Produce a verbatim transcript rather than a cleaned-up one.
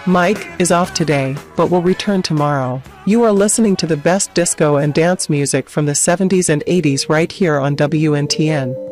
Mike is off today, but will return tomorrow. You are listening to the best disco and dance music from the seventies and eighties right here on W N T N.